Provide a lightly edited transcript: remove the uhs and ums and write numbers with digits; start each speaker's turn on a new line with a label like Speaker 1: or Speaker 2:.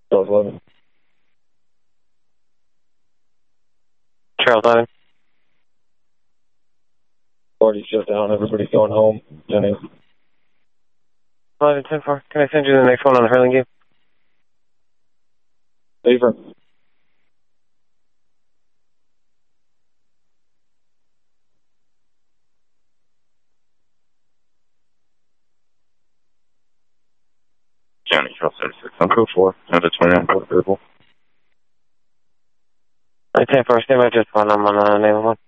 Speaker 1: Charles 11.
Speaker 2: Charles 11.
Speaker 1: Party's just down. Everybody's going home. Jenny.
Speaker 2: 11-10-4. Can I send you the next one on the Hurling game?
Speaker 1: Favor.
Speaker 3: County, Charles 76. I'm code 4. Under 29, Port Purple.
Speaker 2: 10-4. Stand by just one. I'm on 911.